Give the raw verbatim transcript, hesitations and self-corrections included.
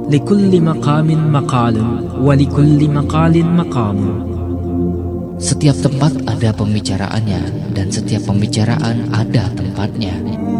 likulli maqamin maqalun wa likulli maqalin maqamun. Setiap tempat ada pembicaraannya, dan setiap pembicaraan ada tempatnya.